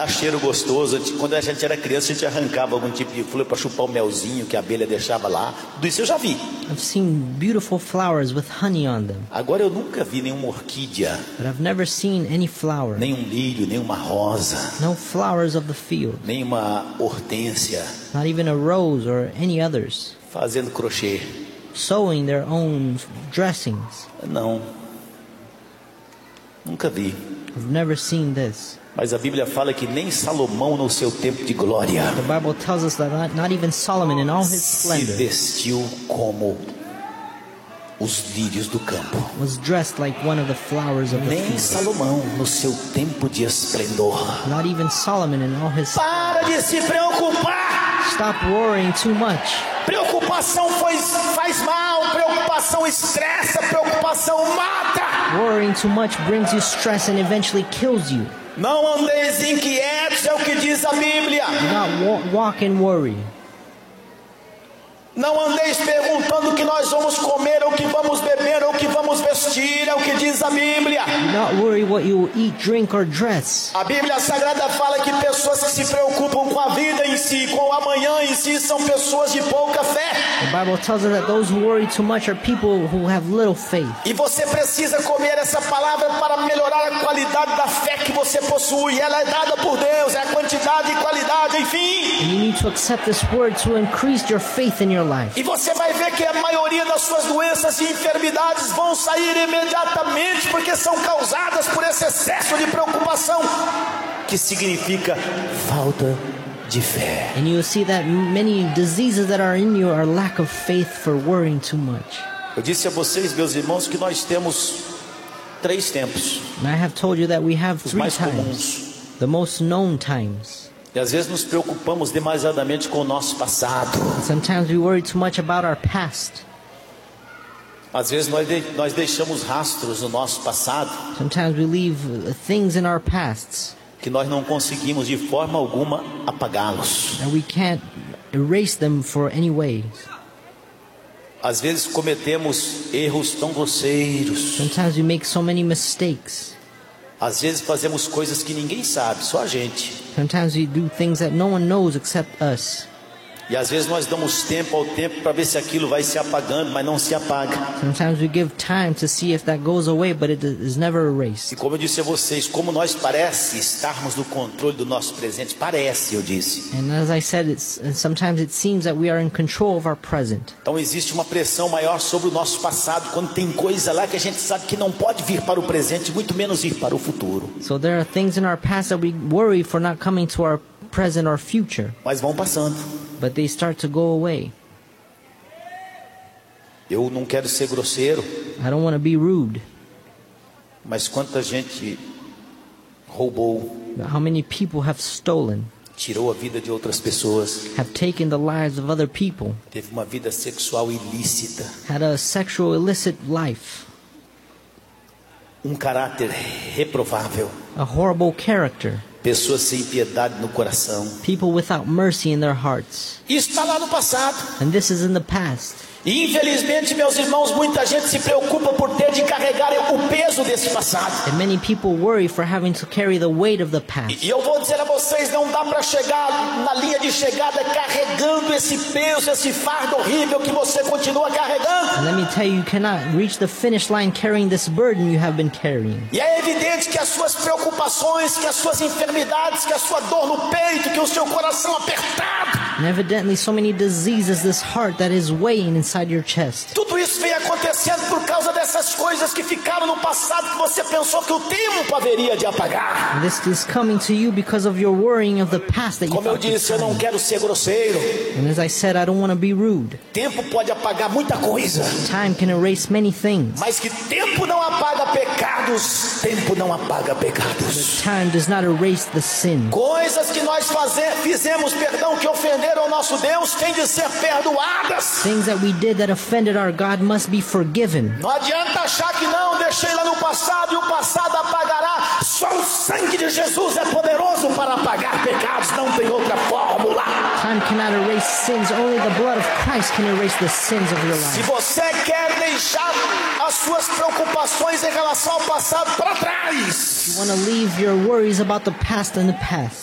dá cheiro gostoso. Quando a gente era criança, a gente arrancava algum tipo de flor para chupar o melzinho que a abelha deixava lá. Tudo isso eu já vi. I've seen beautiful flowers with honey on them. Agora eu nunca vi nenhuma orquídea, But I've never seen any flower. nenhum lírio, nenhuma rosa, No flowers of the field. nenhuma hortênsia Not even a rose or any others. fazendo crochê. Sewing their own dressings. Não, nunca vi. I've never seen this. Mas a Bíblia fala que nem Salomão no seu tempo de glória The Bible tells us that not even Solomon in all his se splendor vestiu como os lírios do campo. was dressed like one of the flowers of the Nem field. Salomão no seu tempo de esplendor. Not even Solomon in all his... Para de se preocupar. Stop worrying too much. Preocupação faz mal. Preocupação estressa. Preocupação mata. Worrying too much brings you stress and eventually kills you. Não andeis inquietos, é o que diz a Bíblia. Do not walk and worry. Não andeis perguntando o que nós vamos comer, ou o que vamos beber, ou o que vamos vestir, é o que diz a Bíblia. Do not worry what you will eat, drink, or dress. A Bíblia Sagrada fala que pessoas que se preocupam com a vida em si, com o amanhã em si, são pessoas de pouca fé. The Bible tells us that those who worry too much are people who have little faith. E você precisa comer essa palavra para melhorar a qualidade da fé que você possui. Ela é dada por Deus, é a quantidade e qualidade, enfim. And you need to accept this word to increase your faith in your life. E você vai ver que a maioria das suas doenças e enfermidades vão sair imediatamente, porque são causadas por esse excesso de preocupação, que significa falta de fé. And you will see that many diseases that are in you are lack of faith for worrying too much. Eu disse a vocês, meus irmãos, que nós temos 3 tempos, And I have told you that we have os 3 mais times, comuns. the most known times. E às vezes nos preocupamos demasiadamente com o nosso passado. Sometimes we worry too much about our past. Às vezes nós deixamos rastros no nosso passado Sometimes we leave things in our pasts que nós não conseguimos de forma alguma apagá-los. and we can't erase them for any way. Às vezes cometemos erros tão grosseiros. Sometimes we make so many mistakes. Às vezes fazemos coisas que ninguém sabe, só a gente. Sometimes we do things that no one knows except us. E às vezes nós damos tempo ao tempo para ver se aquilo vai se apagando, mas não se apaga. Sometimes we give time to see if that goes away, but it is never E erased. como eu disse a vocês, como nós parece estarmos no controle do nosso presente, parece, eu disse. And as I said, sometimes it seems that we are in control of our present. Então existe uma pressão maior sobre o nosso passado, quando tem coisa lá que a gente sabe que não pode vir para o presente, muito menos ir para o futuro. So there are things in our past that we worry for not coming to our present or future, Mas vão passando. but they start to go away. Eu não quero ser grosseiro, I don't want to be rude, mas quanta gente roubou, but how many people have stolen, tirou a vida de outras pessoas, have taken the lives of other people, teve uma vida sexual ilícita, had a sexual illicit life, um caráter reprovável, a horrible character, pessoas sem piedade no coração. people without mercy in their hearts. Isso está lá no passado. And this is in the past. E infelizmente, meus irmãos, muita gente se preocupa por ter de carregar o peso desse passado. And many people worry for having to carry the weight of the past. E eu vou dizer a vocês, não dá para chegar na linha de chegada carregando esse peso, esse fardo horrível que você continua carregando. And let me tell you, you cannot reach the finish line carrying this burden you have been carrying. E é evidente que as suas preocupações, que as suas enfermidades, que a sua dor no peito, que o seu coração apertado, And evidently so many diseases, this heart that is weighing inside your chest. tudo isso vem acontecendo por causa dessas coisas que ficaram no passado que você pensou que o tempo haveria de apagar. And this is coming to you because of your worrying of the past that you Como eu thought you disse, eu não time. quero ser grosseiro. And as I said, I don't want to be rude. Tempo pode apagar muita coisa, Time can erase many things. mas que tempo não apaga pecados, tempo não apaga pecados. Time does not erase the sin. Coisas que nós fizemos, que ofenderam ao nosso Deus, têm de ser perdoadas. Things that we did that offended our God must be forgiven. Não adianta achar que não, deixei lá no passado e o passado apagará. Só o sangue de Jesus é poderoso para apagar pecados, não tem outra fórmula. Time cannot erase sins. Only the blood of Christ can erase the sins of your Se life. você quer deixar as suas preocupações em relação ao passado para trás, You want to leave your worries about the past in the past.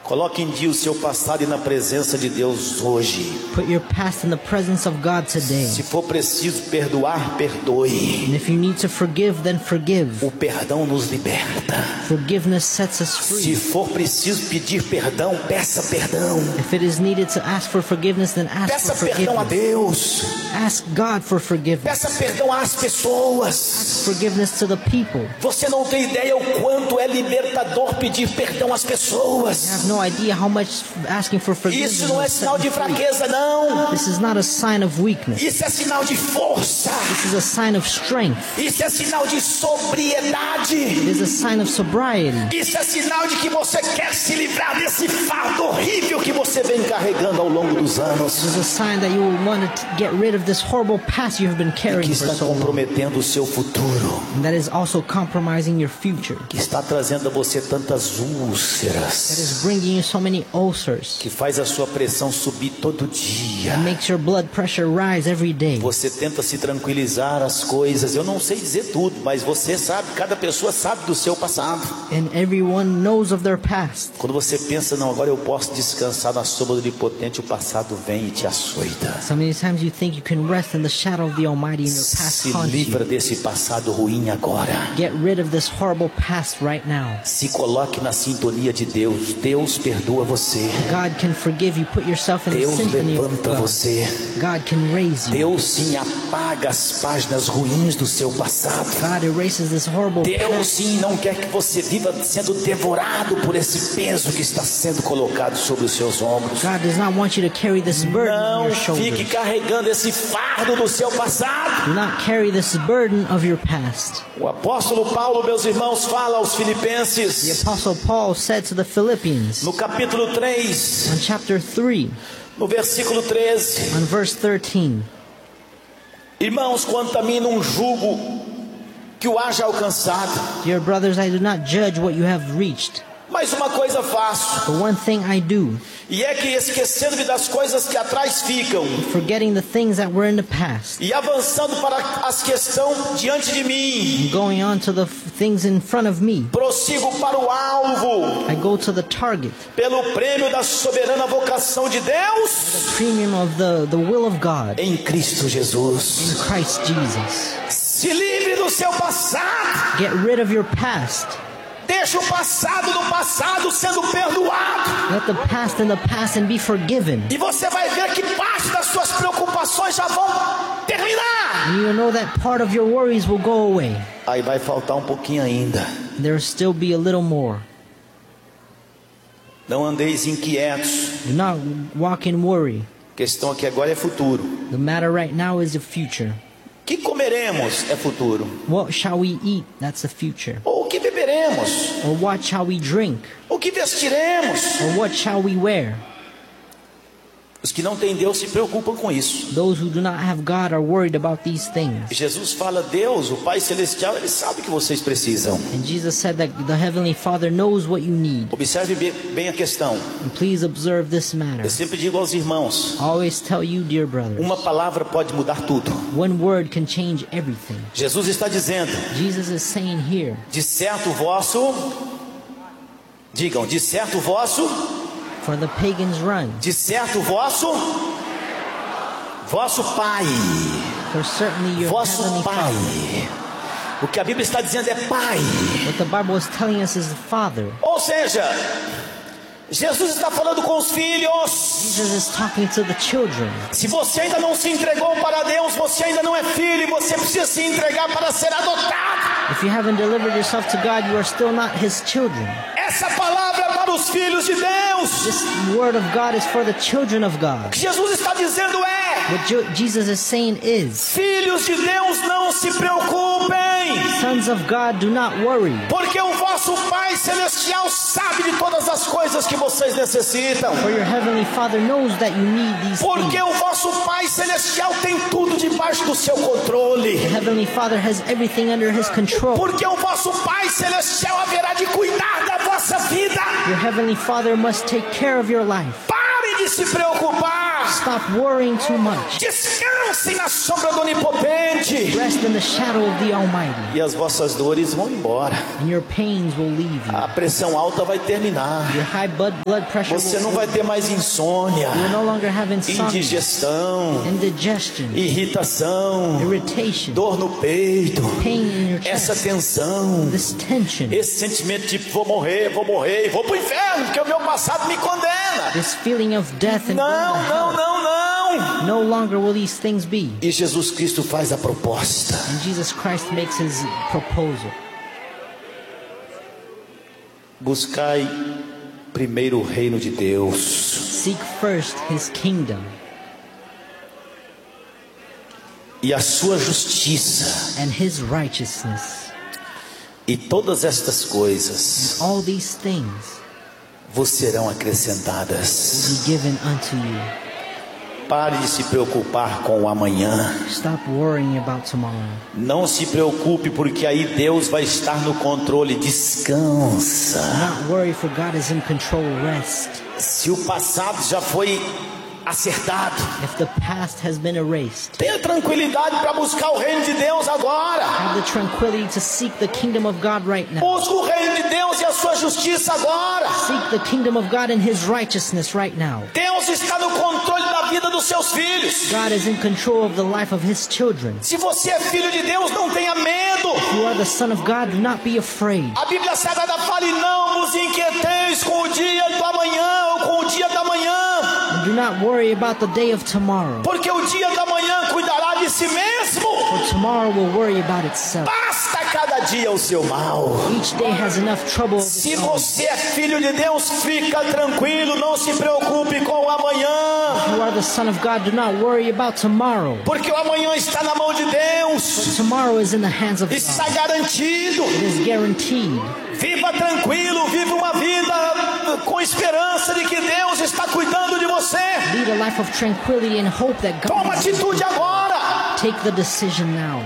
Coloque em dia o seu passado e na presença de Deus hoje. Put your past in the presence of God today. Se for preciso perdoar, perdoe. And if you need to forgive, then forgive. O perdão nos liberta. Forgiveness sets us Se free. for preciso pedir perdão, peça perdão. If it is needed to ask for forgiveness, then ask Peça for perdão a forgiveness. Deus. Ask God for forgiveness. Peça perdão às pessoas. Forgiveness to the people. Você não tem ideia o quanto é libertador pedir perdão às You pessoas. have no idea how much asking for forgiveness Isso não é will sinal set de you free. fraqueza, não. This is not a sign of weakness. Isso é sinal de força. This is a sign of strength. Isso é sinal de sobriedade. It is a sign of sobriety. Isso é sinal de que você quer se livrar desse fardo horrível que você vem carregando ao longo dos anos. It is a sign that you will want to get rid of this horrible past you have been Que carrying for está so long. comprometendo o seu futuro. And that is also compromising your future. Que está trazendo a você tantas That úlceras. is bringing you so many ulcers. Que faz a sua pressão subir todo dia. It makes your blood pressure rise every day. Você tenta se tranquilizar as coisas. Eu não sei dizer tudo, mas você sabe, cada pessoa sabe do seu passado. And everyone knows of their past. Quando você pensa, não, agora eu posso descansar na sombra do Onipotente, o passado vem e te açoita. So many times you think you can rest in the shadow of the Almighty and your past Se haunts livra you. desse passado ruim agora. Get rid of this horrible past right now. Se coloque na sintonia de Deus. Deus perdoa você. God can forgive you. Put yourself in the Deus symphony of levanta God. você. God can raise you. Deus sim apaga as páginas ruins do seu passado. God erases this horrible Deus past. sim não quer que você viva sendo devorado por esse peso que está sendo colocado sobre os seus ombros. God does not want you to carry this burden on Não your fique shoulders. carregando esse fardo do seu passado. Do not carry this burden of your past. O apóstolo Paulo, meus irmãos, fala aos The Filipenses, Apostle Paul said to the Philippians no capítulo 3, on chapter 3, no versículo 13: on verse 13, Irmãos, quanto a mim não julgo que o haja alcançado, Dear brothers, I do not judge what you have reached, mas uma coisa faço, but one thing I do, e é que esquecendo-me das coisas que atrás ficam, forgetting the things that were in the past, e avançando para as que estão diante de mim, and going on to the things in front of me, prossigo para o alvo, I go to the target, pelo prêmio da soberana vocação de Deus, the premium of the will of God em Cristo Jesus. in Christ Jesus. Se livre do seu passado. Get rid of your past. Deixa o passado no passado sendo perdoado. Let the past in the past and be forgiven. E você vai ver que parte das suas preocupações já vão terminar. And you know that part of your worries will go away. Aí vai faltar um pouquinho ainda. There will still be a little more. Não andeis inquietos. Do not walk in worry. A questão aqui agora é futuro. The matter right now is the future. Que comeremos é futuro. What shall we eat? That's the future. Ou o que beberemos. Or what shall we drink? O que vestiremos. Or what shall we wear? Os que não têm Deus se preocupam com isso. Those who do not have God are worried about these things. Jesus fala, Deus, o Pai Celestial, Ele sabe o que vocês precisam. And Jesus said that the Heavenly Father knows what you need. Observe bem a questão. And please observe this matter. Eu sempre digo aos irmãos, I always tell you, dear brothers, uma palavra pode mudar tudo. one word can change everything. Jesus está dizendo, Jesus is saying here, de certo vosso, digam, de certo vosso, for the pagans run, de certo vosso Pai, for certainly your vosso Heavenly Pai. Father. O que a Bíblia está dizendo é Pai. What the Bible is telling us is the Father. Ou seja, Jesus está falando com os filhos. Jesus is talking to the children. Se você ainda não se entregou para Deus, você ainda não é filho, e você precisa se entregar para ser adotado. If you haven't delivered yourself to God, you are still not His children. Essa palavra é para os filhos de Deus. This word of God is for the children of O God. que Jesus está dizendo é: What Jesus is saying is, filhos de Deus, não se preocupem, sons of God, do not worry, porque o vosso Pai Celestial sabe de todas as coisas que vocês necessitam. for your Heavenly Father knows that you need these Porque things. o vosso Pai Celestial tem tudo debaixo do seu controle. The Heavenly Father has everything under His control. Porque o vosso Pai Celestial haverá de cuidar da vossa vida. Your Heavenly Father must take care of your life. Pare de se preocupar. Stop worrying too much. Descanse Descansem na sombra do Onipotente. Rest in the shadow of the Almighty. E as vossas dores vão embora. And your pains will leave you. A pressão alta vai terminar. Your high blood pressure Você não will vai ter mais insônia, You will no longer have insomnia, indigestão, indigestion, irritação, irritation, dor no peito, pain in your essa chest, tensão, this tension, esse sentimento de vou morrer e vou pro inferno, porque o meu passado me condena. this feeling of death and Não, não, não, não. no longer will these things be. E Jesus Cristo faz a proposta. And Jesus Christ makes his proposal. Buscai primeiro o reino de Deus. Seek first his kingdom E a sua justiça. and his righteousness. E todas estas coisas All these things vos serão will acrescentadas. be given unto you. Pare de se preocupar com o amanhã. Stop worrying about tomorrow. Não se preocupe, porque aí Deus vai estar no controle. Descansa. Not worry, for God is in control. Rest. Se o passado já foi acertado, If the past has been erased, tenha tranquilidade para buscar o reino de Deus agora. have the tranquility to seek the kingdom of God right now. Busque o reino de Deus e a sua justiça agora. Seek the kingdom of God and his righteousness right now. Deus está no controle da vida dos seus filhos. God is in control of the life of his children. Se você é filho de Deus, não tenha medo. If you are the son of God, do not be afraid. A Bíblia Sagrada fala: e não vos inquieteis com o dia do amanhã ou com o dia da manhã, And do not worry about the day of tomorrow, porque o dia da manhã cuidará de si mesmo. for tomorrow will worry about itself. Basta cada dia o seu mal. Each day has enough trouble of Se its own. você é filho de Deus, fica tranquilo, não se preocupe com o amanhã, If you are the son of God, do not worry about tomorrow, porque o amanhã está na mão de Deus. tomorrow is in the hands of Está God. garantido. It is guaranteed. Viva tranquilo, viva uma vida com esperança de que Deus está cuidando de você. Lead a life of tranquility and hope that God Toma is. atitude agora. Take the decision now.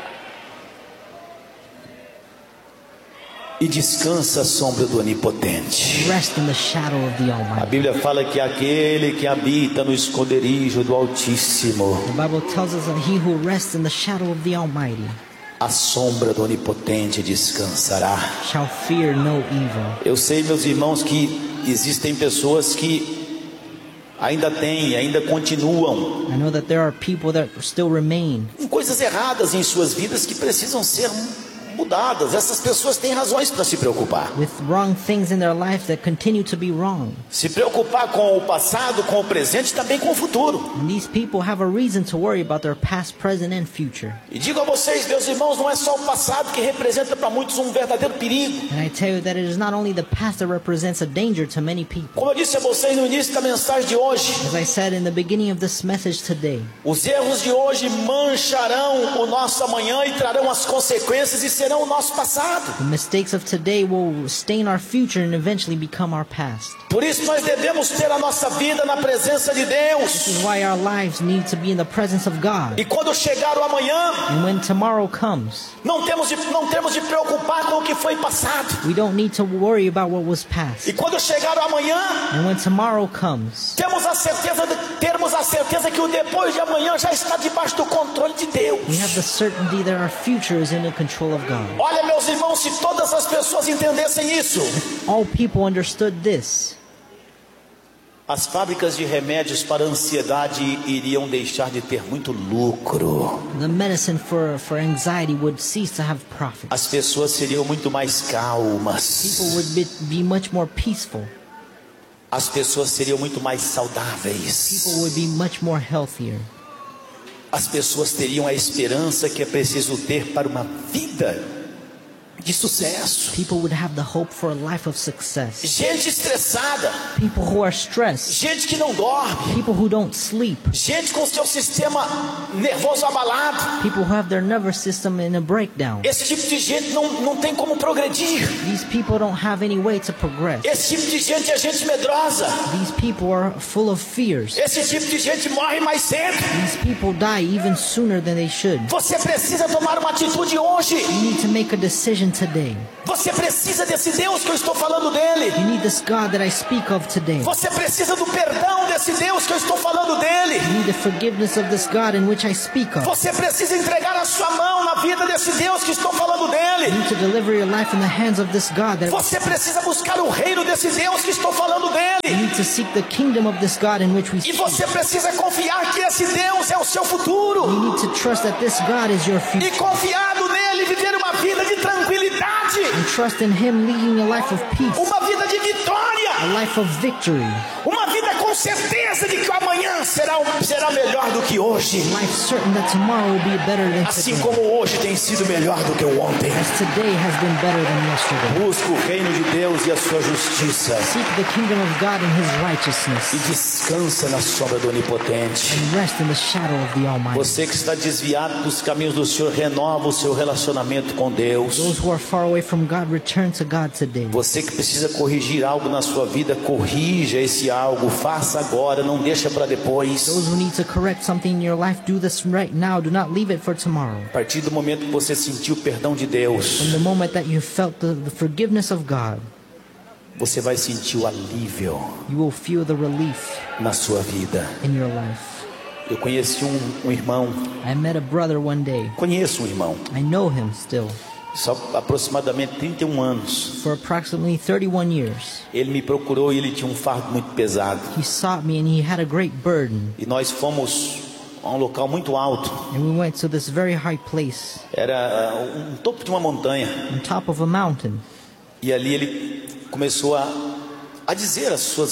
E descansa à sombra do Onipotente. Rest in the shadow of the A Almighty. Bíblia fala que aquele que habita no esconderijo do Altíssimo, The Bible tells us that he who rests in the shadow of the Almighty à sombra do Onipotente descansará. shall fear no evil. Eu sei, meus irmãos, que existem pessoas que ainda continuam I know that there are people that still remain com coisas erradas em suas vidas que precisam ser mudadas. Essas pessoas têm razões para se preocupar. with wrong things in their life that continue to be wrong. Se preocupar com o passado, com o presente, também com o futuro. And these people have a reason to worry about their past, present, and future. E digo a vocês, meus irmãos, não é só o passado que representa para muitos um verdadeiro perigo. And I tell you that it is not only the past that represents a danger to many people. Como eu disse a vocês no início da mensagem de hoje, As I said in the beginning of this message today, os erros de hoje mancharão o nosso amanhã e trarão as consequências e serão o nosso passado. the mistakes of today will stain our future and eventually become our past. Por isso nós devemos ter a nossa vida na presença de This Deus. is why our lives need to be in the presence of God. E quando chegar o amanhã, And when tomorrow comes, não temos de preocupar com o que foi passado. we don't need to worry about what was past. E quando chegar o amanhã, And when tomorrow comes, termos a certeza que o depois de amanhã já está debaixo do controle de Deus. we have the certainty that our future is in the control of God. Olha, meus irmãos, se todas as pessoas entendessem isso, All people understood this. as fábricas de remédios para a ansiedade iriam deixar de ter muito lucro. The medicine for anxiety would cease to have profit. As pessoas seriam muito mais People calmas. would be much more peaceful. As pessoas seriam muito mais People saudáveis. would be much more healthier. As pessoas teriam a esperança que é preciso ter para uma vida de sucesso. People would have the hope for a life of success. Gente estressada, People who are stressed. gente que não dorme, People who don't sleep. gente com seu sistema nervoso abalado. People who have their nervous system in a breakdown. Esse tipo de gente não tem como progredir. These people don't have any way to progress. Esse tipo de gente é gente medrosa. These people are full of fears. Esse tipo de gente morre mais cedo. These people die even sooner than they should. Você precisa tomar uma atitude hoje. You need to make a decision in today. Você precisa desse Deus que eu estou falando dele. You need this God that I speak of today. Você precisa do perdão desse Deus que eu estou falando dele. You need the forgiveness of this God in which I speak of. Você precisa entregar a sua mão na vida desse Deus que estou falando You dele. need to deliver your life in the hands of this God. Você precisa buscar o reino desse Deus que estou falando You dele. need to seek the kingdom of this God in which we E speak. você precisa confiar que esse Deus é o seu futuro. You need to trust that this God is your E future. confiado nele, viver uma vida de tranquilidade. And trust in Him leading a life of peace, Uma vida de vitória. a life of victory, Uma vida com certeza de que o amanhã será melhor do que hoje. a life certain that tomorrow will be better than Assim today, como hoje tem sido melhor do que o ontem. as today has been better than yesterday. Busca o reino de Deus e a sua justiça. Seek the kingdom of God and His righteousness, E descansa na sombra do Onipotente. and rest in the shadow of the Almighty. Você que está desviado dos caminhos do Senhor, renova o seu relacionamento com Deus. Those who are far away from God, return to God today. Você que precisa corrigir algo na sua vida, corrija esse algo, faça agora, não deixa para depois. Those who need to correct something in your life, do this right now. Do not leave it for tomorrow. A partir do momento que você sentiu o perdão de From Deus, the moment that you felt the forgiveness of God, você vai sentir o alívio you will feel the relief na sua vida. in your life. Eu conheci um irmão, I met a brother one day. conheço um irmão, I know him still. só aproximadamente 31 anos. For approximately 31 years, Ele me procurou e ele tinha um fardo muito pesado. he sought me and he had a great burden. E nós fomos a um local muito alto. And we went to this very high place, Era um topo de uma montanha. on top of a mountain. E ali ele começou a dizer as suas